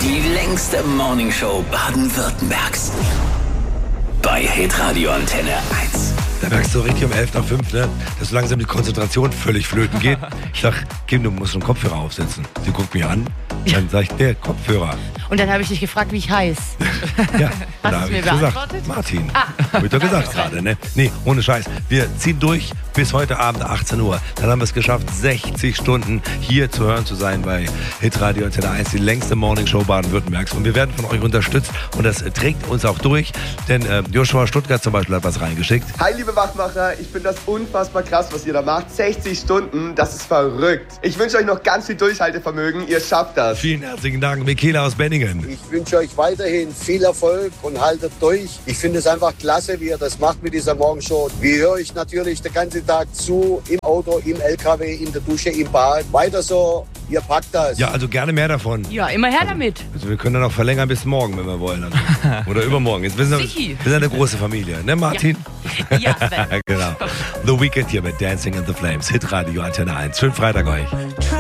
Die längste Morningshow Baden-Württembergs. Bei Hitradio Antenne 1. Da merkst du richtig um 11 nach 5, ne, dass so langsam die Konzentration völlig flöten geht. Ich sag, Kim, du musst einen Kopfhörer aufsetzen. Sie guckt mich an, dann sag ich, der Kopfhörer. Und dann habe ich dich gefragt, wie ich heiß. Ja, Hast da du habe mir ich gesagt, beantwortet? Martin. Hab ich doch gesagt gerade, ne? Nee, ohne Scheiß. Wir ziehen durch bis heute Abend 18 Uhr. Dann haben wir es geschafft, 60 Stunden hier zu hören zu sein bei Hitradio Antenne 1, die längste Morningshow Baden-Württembergs. Und wir werden von euch unterstützt und das trägt uns auch durch, denn Joshua Stuttgart zum Beispiel hat was reingeschickt. Hi liebe Wachmacher, ich finde das unfassbar krass, was ihr da macht. 60 Stunden, das ist verrückt. Ich wünsche euch noch ganz viel Durchhaltevermögen, ihr schafft das. Vielen herzlichen Dank, Michaela aus Benningen. Ich wünsche euch weiterhin viel Erfolg und haltet durch. Ich finde es einfach klasse, wie ihr das macht mit dieser Morgenshow. Wir hören euch natürlich den ganzen Tag zu, im Auto, im LKW, in der Dusche, im Bad. Weiter so, ihr packt das. Ja, also gerne mehr davon. Ja, immer her damit. Also wir können dann auch verlängern bis morgen, wenn wir wollen. Also. Oder übermorgen. Jetzt wir sind eine große Familie, ne Martin? Ja, Sven. Genau. The Weekend hier mit Dancing in the Flames. Hitradio Antenne 1. Schönen Freitag euch.